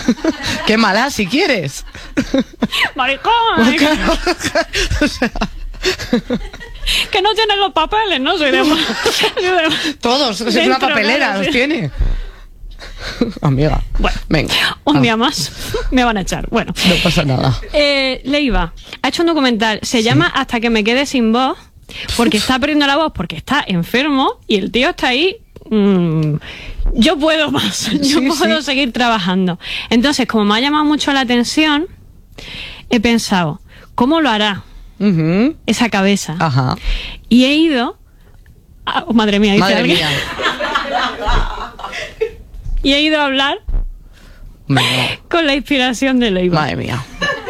Qué mala, si quieres. ¡Maricón! Pues claro, o sea, Que no tienen los papeles, ¿no? Soy de... todos, es una Dentro, papelera, claro, los sí. tiene. Amiga, Bueno, venga. un día más me van a echar. Bueno, No pasa nada. Leiva ha hecho un documental, se llama Hasta que me quede sin voz, porque está perdiendo la voz, porque está enfermo y el tío está ahí. Yo puedo más, yo puedo seguir trabajando. Entonces, como me ha llamado mucho la atención, he pensado, ¿cómo lo hará esa cabeza? Ajá. Y he ido... oh, madre mía, dice Madre alguien. mía. Y he ido a hablar con la inspiración de Leiva. Madre mía.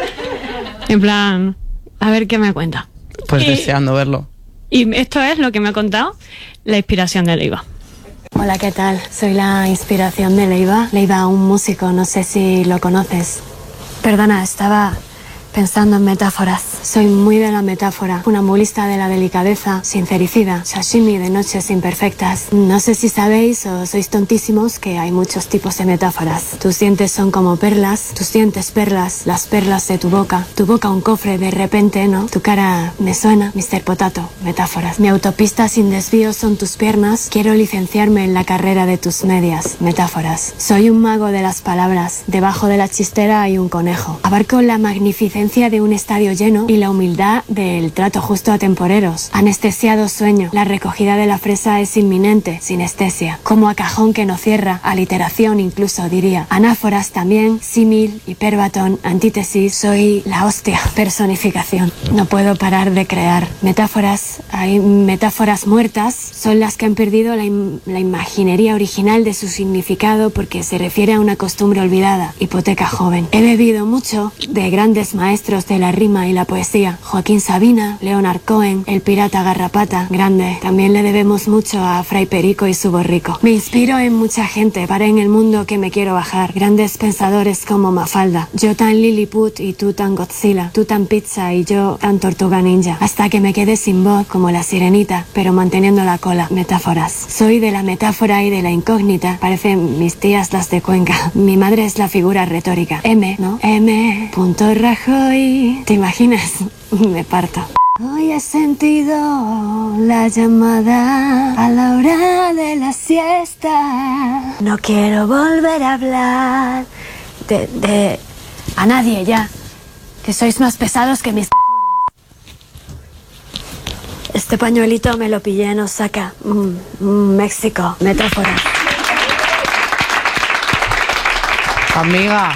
En plan, a ver qué me cuenta. Pues deseando verlo. Y esto es lo que me ha contado la inspiración de Leiva. Hola, ¿qué tal? Soy la inspiración de Leiva. Leiva, un músico, no sé si lo conoces. Perdona, estaba pensando en metáforas. Soy muy de la metáfora, funambulista de la delicadeza, sincericida, sashimi de noches imperfectas. No sé si sabéis o sois tontísimos que hay muchos tipos de metáforas. Tus dientes son como perlas, tus dientes perlas, las perlas de tu boca un cofre de repente, ¿no? Tu cara me suena, Mr. Potato, metáforas. Mi autopista sin desvío son tus piernas, quiero licenciarme en la carrera de tus medias, metáforas. Soy un mago de las palabras, debajo de la chistera hay un conejo. Abarco la magnificencia de un estadio lleno y la humildad del trato justo a temporeros. Anestesiado sueño, la recogida de la fresa es inminente, sinestesia. Como a cajón que no cierra, aliteración incluso diría. Anáforas también, símil, hiperbatón, antítesis, soy la hostia, personificación. No puedo parar de crear. Metáforas, hay metáforas muertas, son las que han perdido la imaginería original de su significado porque se refiere a una costumbre olvidada. Hipoteca joven. He bebido mucho de grandes maestros de la rima y la poesía. Joaquín Sabina, Leonard Cohen, el pirata Garrapata, grande. También le debemos mucho a Fray Perico y su borrico. Me inspiro en mucha gente, para en el mundo que me quiero bajar. Grandes pensadores como Mafalda. Yo tan Lilliput y tú tan Godzilla. Tú tan pizza y yo tan tortuga ninja. Hasta que me quede sin voz como la sirenita, pero manteniendo la cola. Metáforas. Soy de la metáfora y de la incógnita. Parecen mis tías las de Cuenca. Mi madre es la figura retórica. M, ¿no? M. Rajoy. ¿Te imaginas? Me parto. Hoy he sentido la llamada a la hora de la siesta. No quiero volver a hablar a nadie ya. Que sois más pesados que mis... Este pañuelito me lo pillé en Osaka, México. Metáfora. Amiga.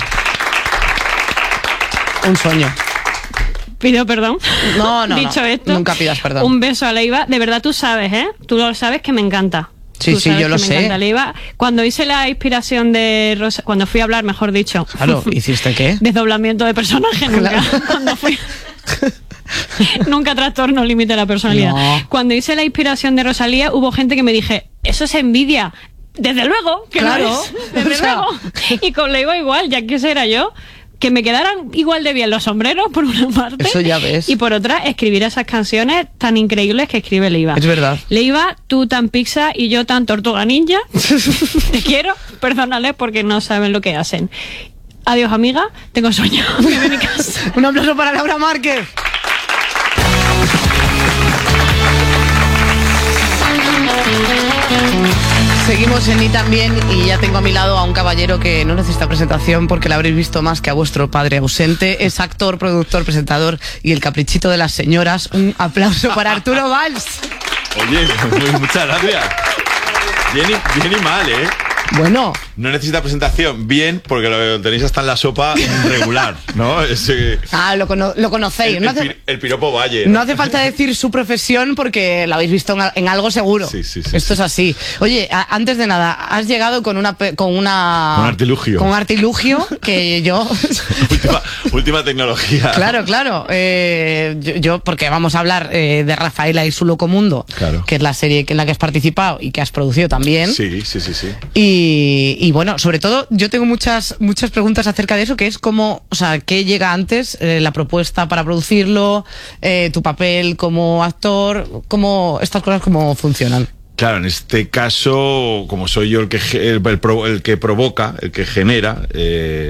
Un sueño. Pido perdón. No, Dicho esto, nunca pidas perdón. Un beso a Leiva. De verdad tú sabes, ¿eh? Tú lo sabes que me encanta. Sí, sí, yo lo sé. Me encanta Leiva. Cuando hice la inspiración de Rosa, cuando fui a hablar, mejor dicho. Claro, ¿hiciste qué? Desdoblamiento de personaje nunca. Claro. Cuando fui... Nunca trastorno límite de la personalidad. No. Cuando hice la inspiración de Rosalía, hubo gente que me dije, eso es envidia. Desde luego, que claro, no es. Desde luego. Y con Leiva igual, ya quisiera yo que me quedaran igual de bien los sombreros, por una parte. Eso ya ves. Y por otra, escribir esas canciones tan increíbles que escribe Leiva. Es verdad. Leiva, tú tan pizza y yo tan tortuga ninja. Te quiero, perdónales porque no saben lo que hacen. Adiós, amiga, tengo sueño. Me voy a mi casa. Un aplauso para Laura Márquez. Seguimos en Y También y ya tengo a mi lado a un caballero que no necesita presentación porque lo habréis visto más que a vuestro padre ausente. Es actor, productor, presentador y el caprichito de las señoras. Un aplauso para Arturo Valls. Oye, muchas gracias. Bien y mal, ¿eh? Bueno. No necesita presentación. Bien, porque lo tenéis hasta en la sopa regular, ¿no? Lo conocéis. El piropo Valle. No hace falta decir su profesión porque lo habéis visto en algo seguro. Sí. Esto es así. Oye, antes de nada, has llegado con un artilugio. Con un artilugio que yo... última tecnología. Claro. Yo porque vamos a hablar de Rafaela y su loco mundo, claro, que es la serie en la que has participado y que has producido también. Sí. Y bueno, sobre todo, yo tengo muchas preguntas acerca de eso, que es cómo, o sea, qué llega antes, la propuesta para producirlo, tu papel como actor, cómo estas cosas cómo funcionan. Claro, en este caso, como soy yo el que provoca, el que genera,